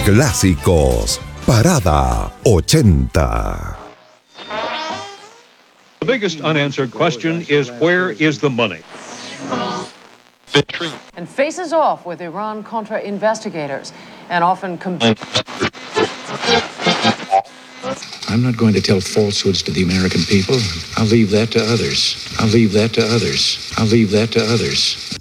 Clásicos. Parada 80. The biggest unanswered question is, where is the money? And faces off with Iran-Contra investigators and often I'm not going to tell falsehoods to the American people. I'll leave that to others. I'll leave that to others. I'll leave that to others.